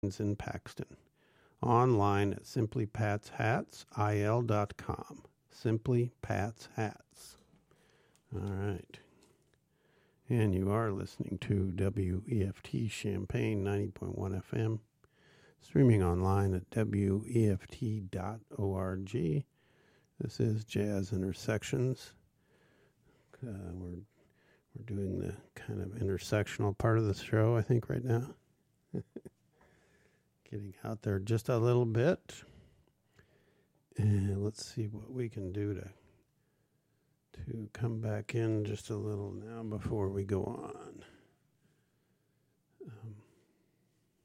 in Paxton. Online at simplypatshats.il.com. Simply Pat's Hats. All right. And you are listening to WEFT Champaign 90.1 FM. Streaming online at WEFT.org. This is Jazz Intersections. We're doing the kind of intersectional part of the show, I think, right now. Getting out there just a little bit. And let's see what we can do to come back in just a little now before we go on.